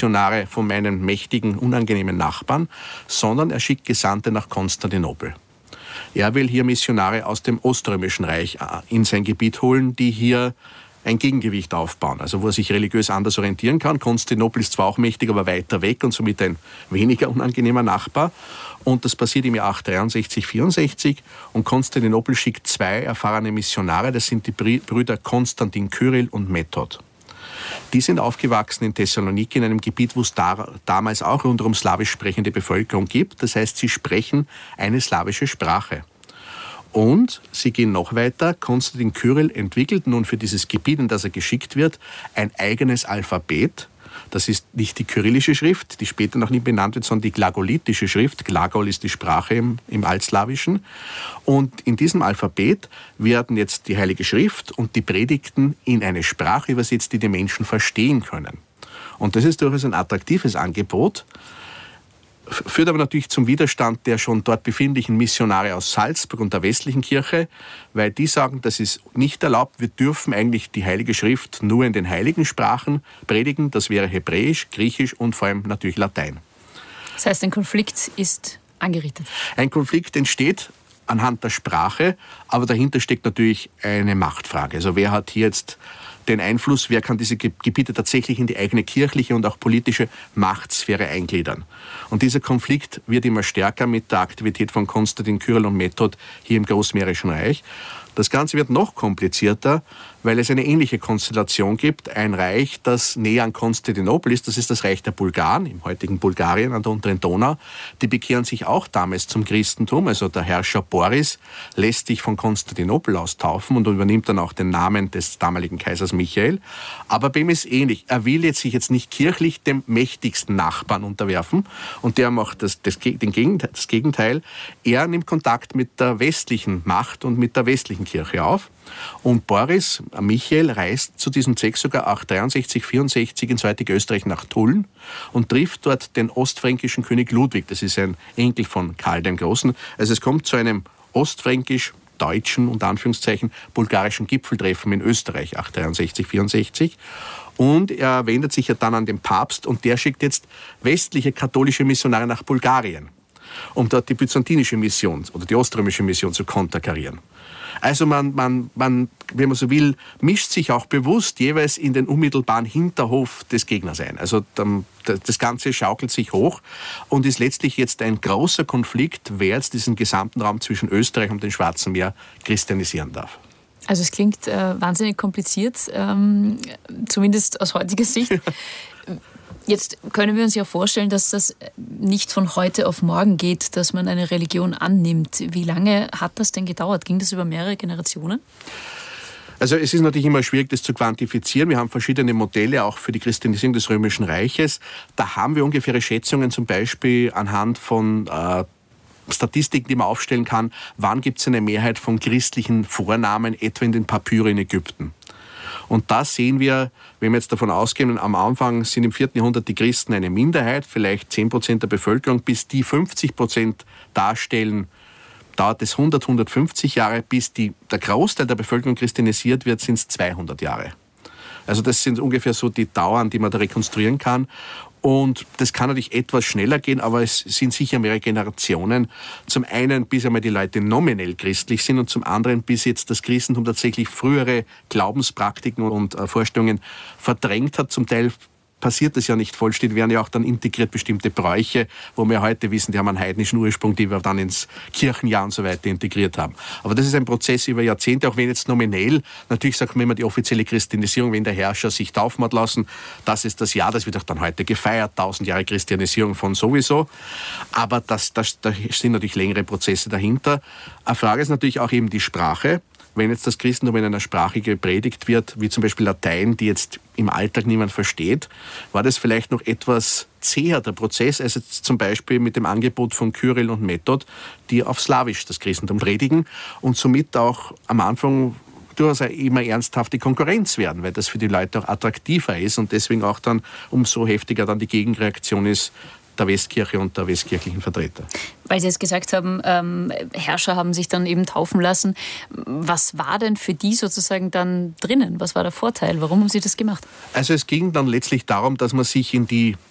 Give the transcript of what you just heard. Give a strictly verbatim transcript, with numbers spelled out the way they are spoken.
Missionare von meinen mächtigen, unangenehmen Nachbarn, sondern er schickt Gesandte nach Konstantinopel. Er will hier Missionare aus dem Oströmischen Reich in sein Gebiet holen, die hier ein Gegengewicht aufbauen, also wo er sich religiös anders orientieren kann. Konstantinopel ist zwar auch mächtig, aber weiter weg und somit ein weniger unangenehmer Nachbar. Und das passiert im Jahr achthundertdreiundsechzig, vierundsechzig. Und Konstantinopel schickt zwei erfahrene Missionare, das sind die Brüder Konstantin Kyrill und Method. Die sind aufgewachsen in Thessaloniki, in einem Gebiet, wo es da, damals auch rundherum slawisch sprechende Bevölkerung gibt. Das heißt, sie sprechen eine slawische Sprache. Und sie gehen noch weiter. Konstantin Kyrill entwickelt nun für dieses Gebiet, in das er geschickt wird, ein eigenes Alphabet. Das ist nicht die kyrillische Schrift, die später noch nie benannt wird, sondern die glagolitische Schrift. Glagol ist die Sprache im, im Altslawischen. Und in diesem Alphabet werden jetzt die Heilige Schrift und die Predigten in eine Sprache übersetzt, die die Menschen verstehen können. Und das ist durchaus ein attraktives Angebot. Führt aber natürlich zum Widerstand der schon dort befindlichen Missionare aus Salzburg und der westlichen Kirche, weil die sagen, das ist nicht erlaubt, wir dürfen eigentlich die Heilige Schrift nur in den heiligen Sprachen predigen, das wäre Hebräisch, Griechisch und vor allem natürlich Latein. Das heißt, ein Konflikt ist angerichtet? Ein Konflikt entsteht anhand der Sprache, aber dahinter steckt natürlich eine Machtfrage. Also wer hat hier jetzt den Einfluss, wer kann diese Gebiete tatsächlich in die eigene kirchliche und auch politische Machtsphäre eingliedern. Und dieser Konflikt wird immer stärker mit der Aktivität von Konstantin Kyrill und Method hier im Großmährischen Reich. Das Ganze wird noch komplizierter, weil es eine ähnliche Konstellation gibt. Ein Reich, das näher an Konstantinopel ist, das ist das Reich der Bulgaren, im heutigen Bulgarien an der unteren Donau. Die bekehren sich auch damals zum Christentum. Also der Herrscher Boris lässt sich von Konstantinopel aus taufen und übernimmt dann auch den Namen des damaligen Kaisers Michael. Aber bei ihm ist ähnlich. Er will jetzt sich jetzt nicht kirchlich dem mächtigsten Nachbarn unterwerfen und der macht das, das, den Gegenteil, das Gegenteil. Er nimmt Kontakt mit der westlichen Macht und mit der westlichen Kirche auf. Und Boris, Michael, reist zu diesem Zweck sogar achthundertdreiundsechzig, vierundsechzig ins heutige Österreich nach Tulln und trifft dort den ostfränkischen König Ludwig. Das ist ein Enkel von Karl dem Großen. Also es kommt zu einem ostfränkisch-deutschen, unter Anführungszeichen, bulgarischen Gipfeltreffen in Österreich, achthundertdreiundsechzig, vierundsechzig. Und er wendet sich ja dann an den Papst und der schickt jetzt westliche katholische Missionare nach Bulgarien, um dort die byzantinische Mission oder die oströmische Mission zu konterkarieren. Also man, man, man, wenn man so will, mischt sich auch bewusst jeweils in den unmittelbaren Hinterhof des Gegners ein. Also das Ganze schaukelt sich hoch und ist letztlich jetzt ein großer Konflikt, wer jetzt diesen gesamten Raum zwischen Österreich und dem Schwarzen Meer christianisieren darf. Also es klingt äh, wahnsinnig kompliziert, ähm, zumindest aus heutiger Sicht. Jetzt können wir uns ja vorstellen, dass das nicht von heute auf morgen geht, dass man eine Religion annimmt. Wie lange hat das denn gedauert? Ging das über mehrere Generationen? Also es ist natürlich immer schwierig, das zu quantifizieren. Wir haben verschiedene Modelle auch für die Christianisierung des Römischen Reiches. Da haben wir ungefähre Schätzungen, zum Beispiel anhand von äh, Statistiken, die man aufstellen kann. Wann gibt es eine Mehrheit von christlichen Vornamen, etwa in den Papyren in Ägypten? Und da sehen wir, wenn wir jetzt davon ausgehen, am Anfang sind im vierten Jahrhundert die Christen eine Minderheit, vielleicht zehn Prozent der Bevölkerung, bis die fünfzig Prozent darstellen, dauert es hundert, hundertfünfzig Jahre, bis die, der Großteil der Bevölkerung christianisiert wird, sind es zweihundert Jahre. Also das sind ungefähr so die Dauern, die man da rekonstruieren kann. Und das kann natürlich etwas schneller gehen, aber es sind sicher mehrere Generationen. Zum einen, bis einmal die Leute nominell christlich sind und zum anderen, bis jetzt das Christentum tatsächlich frühere Glaubenspraktiken und Vorstellungen verdrängt hat, zum Teil passiert das ja nicht vollständig, werden ja auch dann integriert bestimmte Bräuche, wo wir heute wissen, die haben einen heidnischen Ursprung, die wir dann ins Kirchenjahr und so weiter integriert haben. Aber das ist ein Prozess über Jahrzehnte, auch wenn jetzt nominell, natürlich sagt man immer die offizielle Christianisierung, wenn der Herrscher sich taufen hat lassen, das ist das Jahr, das wird auch dann heute gefeiert, tausend Jahre Christianisierung von sowieso. Aber das, das, da sind natürlich längere Prozesse dahinter. Eine Frage ist natürlich auch eben die Sprache. Wenn jetzt das Christentum in einer Sprache gepredigt wird, wie zum Beispiel Latein, die jetzt im Alltag niemand versteht, war das vielleicht noch etwas zäher der Prozess, als jetzt zum Beispiel mit dem Angebot von Kyrill und Method, die auf Slawisch das Christentum predigen und somit auch am Anfang durchaus immer ernsthafte Konkurrenz werden, weil das für die Leute auch attraktiver ist und deswegen auch dann umso heftiger dann die Gegenreaktion ist der Westkirche und der westkirchlichen Vertreter. Weil Sie jetzt gesagt haben, ähm, Herrscher haben sich dann eben taufen lassen. Was war denn für die sozusagen dann drinnen? Was war der Vorteil? Warum haben Sie das gemacht? Also es ging dann letztlich darum, dass man sich in die